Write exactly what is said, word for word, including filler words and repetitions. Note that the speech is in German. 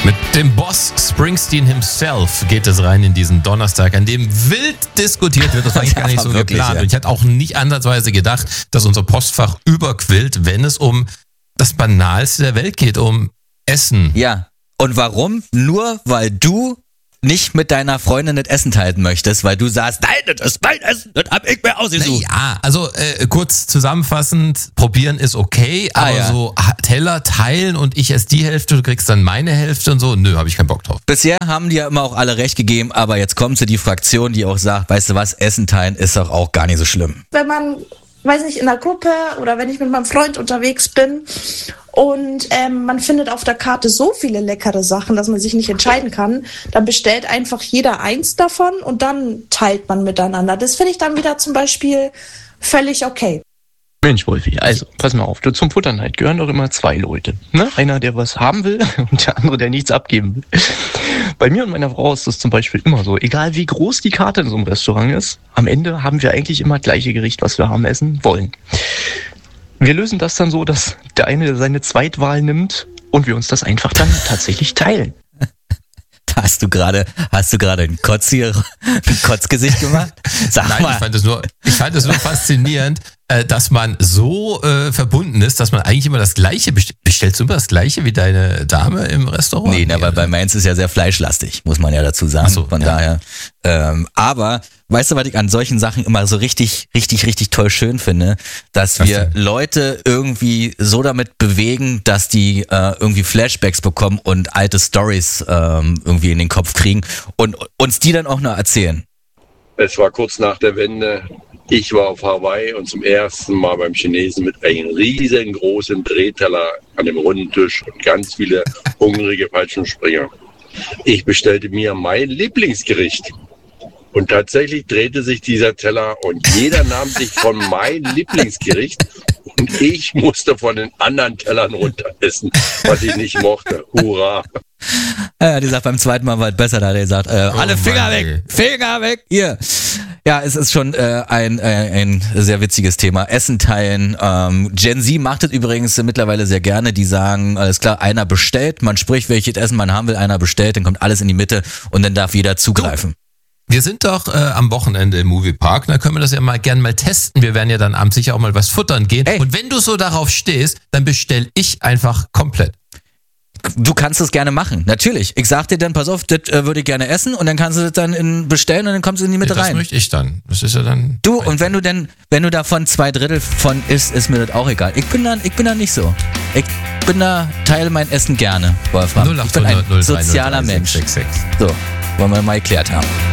Mit dem Boss Springsteen himself geht es rein in diesen Donnerstag, an dem wild diskutiert wird. Das war eigentlich gar nicht so wirklich, geplant. ja. Und ich hatte auch nicht ansatzweise gedacht, dass unser Postfach überquillt, wenn es um das Banalste der Welt geht, um Essen. Ja. Und warum? Nur weil du nicht mit deiner Freundin das Essen teilen möchtest, weil du sagst, nein, das ist mein Essen, das hab ich mir ausgesucht. Ja, also äh, kurz zusammenfassend, probieren ist okay, Ah, aber ja. so Teller teilen und ich esse die Hälfte, du kriegst dann meine Hälfte und so, nö, habe ich keinen Bock drauf. Bisher haben die ja immer auch alle recht gegeben, aber jetzt kommt zu die Fraktion, die auch sagt, weißt du was, Essen teilen ist doch auch gar nicht so schlimm. Wenn man, weiß nicht, in der Gruppe oder wenn ich mit meinem Freund unterwegs bin und ähm, man findet auf der Karte so viele leckere Sachen, dass man sich nicht entscheiden kann, dann bestellt einfach jeder eins davon und dann teilt man miteinander. Das finde ich dann wieder zum Beispiel völlig okay. Mensch, Wolfi, also pass mal auf, du, zum Futterneid gehören doch immer zwei Leute. Ne? Einer, der was haben will und der andere, der nichts abgeben will. Bei mir und meiner Frau ist das zum Beispiel immer so. Egal wie groß die Karte in so einem Restaurant ist, am Ende haben wir eigentlich immer das gleiche Gericht, was wir haben essen wollen. Wir lösen das dann so, dass der eine seine Zweitwahl nimmt und wir uns das einfach dann tatsächlich teilen. Hast du gerade, hast du gerade ein Kotz hier, ein Kotzgesicht gemacht? Sag Nein, mal. ich fand es nur, ich fand es nur faszinierend, äh, dass man so äh, verbunden ist, dass man eigentlich immer das Gleiche bestellt. Bestellst du immer das Gleiche wie deine Dame im Restaurant? Nee, aber bei Mainz ist ja sehr fleischlastig, muss man ja dazu sagen. Ach so, Von ja. daher. Ähm, aber weißt du, was ich an solchen Sachen immer so richtig, richtig, richtig toll schön finde? Dass Was wir denn? Leute irgendwie so damit bewegen, dass die äh, irgendwie Flashbacks bekommen und alte Stories ähm, irgendwie in den Kopf kriegen und uns die dann auch noch erzählen. Es war kurz nach der Wende. Ich war auf Hawaii und zum ersten Mal beim Chinesen mit einem riesengroßen Drehteller an dem runden Tisch und ganz viele hungrige Fallschirmspringer. Ich bestellte mir mein Lieblingsgericht. Und tatsächlich drehte sich dieser Teller und jeder nahm sich von meinem Lieblingsgericht und ich musste von den anderen Tellern runter essen, was ich nicht mochte. Hurra! Ja, die sagt, beim zweiten Mal war es besser, da hat er gesagt, äh, Oh alle Finger Mann, weg, ey. Finger weg, hier. Ja, es ist schon äh, ein, äh, ein sehr witziges Thema. Essen teilen. Ähm, Gen Z macht es übrigens mittlerweile sehr gerne. Die sagen, alles klar, einer bestellt, man spricht, welches Essen man haben will, einer bestellt, dann kommt alles in die Mitte und dann darf jeder zugreifen. Wir sind doch äh, am Wochenende im Moviepark, da können wir das ja mal gern mal testen. Wir werden ja dann abends sicher auch mal was futtern gehen. Ey. Und wenn du so darauf stehst, dann bestell ich einfach komplett. Du kannst es gerne machen, natürlich. Ich sag dir dann, pass auf, das äh, würde ich gerne essen und dann kannst du das dann in, bestellen und dann kommst du in die Mitte das rein. möchte ich dann. Das ist ja dann. Du, und wenn du denn, wenn du davon zwei Drittel von isst, ist mir das auch egal. Ich bin da, ich bin da nicht so. Ich bin da, teile mein Essen gerne, Wolfram. Ich bin ein sozialer Mensch. So, wollen wir mal geklärt haben.